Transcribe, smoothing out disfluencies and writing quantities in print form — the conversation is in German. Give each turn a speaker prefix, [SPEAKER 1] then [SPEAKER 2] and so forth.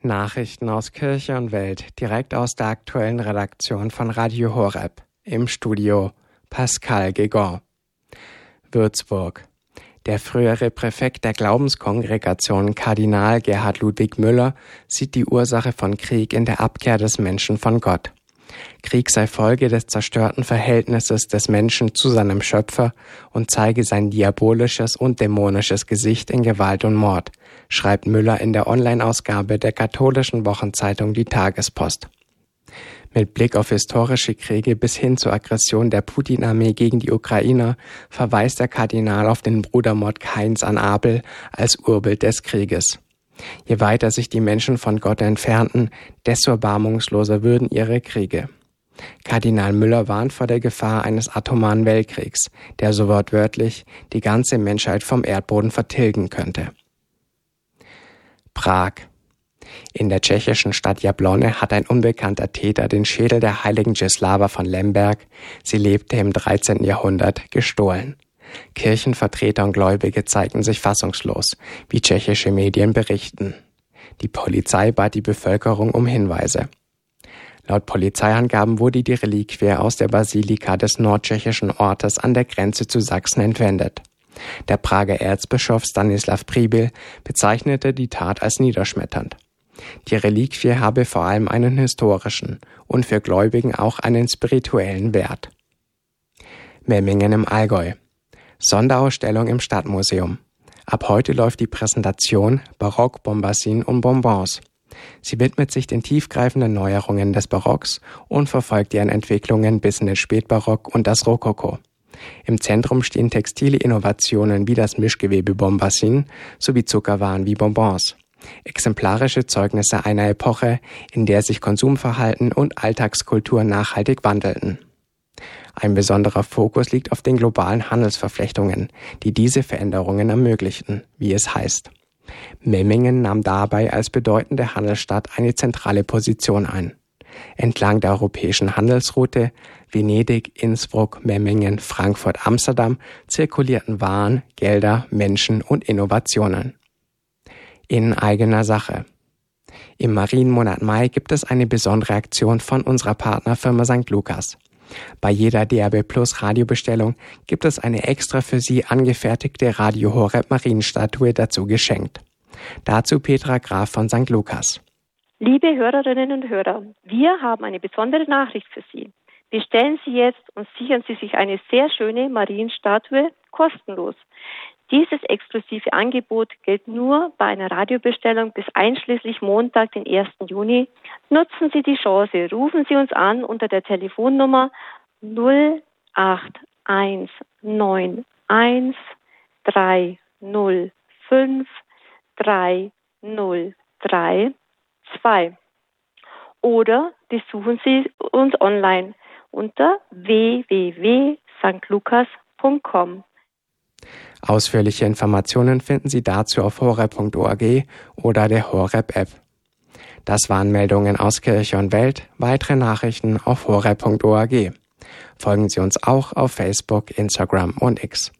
[SPEAKER 1] Nachrichten aus Kirche und Welt, direkt aus der aktuellen Redaktion von Radio Horeb. Im Studio Pascal Guégan. Würzburg. Der frühere Präfekt der Glaubenskongregation, Kardinal Gerhard Ludwig Müller, sieht die Ursache von Krieg in der Abkehr des Menschen von Gott. Krieg sei Folge des zerstörten Verhältnisses des Menschen zu seinem Schöpfer und zeige sein diabolisches und dämonisches Gesicht in Gewalt und Mord, schreibt Müller in der Online-Ausgabe der katholischen Wochenzeitung Die Tagespost. Mit Blick auf historische Kriege bis hin zur Aggression der Putin-Armee gegen die Ukrainer verweist der Kardinal auf den Brudermord Kains an Abel als Urbild des Krieges. Je weiter sich die Menschen von Gott entfernten, desto erbarmungsloser würden ihre Kriege. Kardinal Müller warnt vor der Gefahr eines atomaren Weltkriegs, der so wortwörtlich die ganze Menschheit vom Erdboden vertilgen könnte. Prag. In der tschechischen Stadt Jablonne hat ein unbekannter Täter den Schädel der heiligen Jislava von Lemberg, sie lebte im 13. Jahrhundert, gestohlen. Kirchenvertreter und Gläubige zeigten sich fassungslos, wie tschechische Medien berichten. Die Polizei bat die Bevölkerung um Hinweise. Laut Polizeiangaben wurde die Reliquie aus der Basilika des nordtschechischen Ortes an der Grenze zu Sachsen entwendet. Der Prager Erzbischof Stanislav Pribyl bezeichnete die Tat als niederschmetternd. Die Reliquie habe vor allem einen historischen und für Gläubigen auch einen spirituellen Wert. Memmingen im Allgäu. Sonderausstellung im Stadtmuseum. Ab heute läuft die Präsentation Barock, Bombassin und Bonbons. Sie widmet sich den tiefgreifenden Neuerungen des Barocks und verfolgt deren Entwicklungen bis in den Spätbarock und das Rokoko. Im Zentrum stehen textile Innovationen wie das Mischgewebe Bombassin sowie Zuckerwaren wie Bonbons. Exemplarische Zeugnisse einer Epoche, in der sich Konsumverhalten und Alltagskultur nachhaltig wandelten. Ein besonderer Fokus liegt auf den globalen Handelsverflechtungen, die diese Veränderungen ermöglichten, wie es heißt. Memmingen nahm dabei als bedeutende Handelsstadt eine zentrale Position ein. Entlang der europäischen Handelsroute Venedig, Innsbruck, Memmingen, Frankfurt, Amsterdam zirkulierten Waren, Gelder, Menschen und Innovationen. In eigener Sache. Im Marienmonat Mai gibt es eine besondere Aktion von unserer Partnerfirma St. Lukas. Bei jeder DAB Plus Radiobestellung gibt es eine extra für Sie angefertigte Radio Horeb Marienstatue dazu geschenkt. Dazu Petra Graf von St. Lukas.
[SPEAKER 2] Liebe Hörerinnen und Hörer, wir haben eine besondere Nachricht für Sie. Bestellen Sie jetzt und sichern Sie sich eine sehr schöne Marienstatue kostenlos. Dieses exklusive Angebot gilt nur bei einer Radiobestellung bis einschließlich Montag, den 1. Juni. Nutzen Sie die Chance, rufen Sie uns an unter der Telefonnummer 08191305303 oder besuchen Sie uns online unter www.stlukas.com.
[SPEAKER 1] Ausführliche Informationen finden Sie dazu auf horeb.org oder der Horeb-App. Das waren Meldungen aus Kirche und Welt. Weitere Nachrichten auf horeb.org. Folgen Sie uns auch auf Facebook, Instagram und X.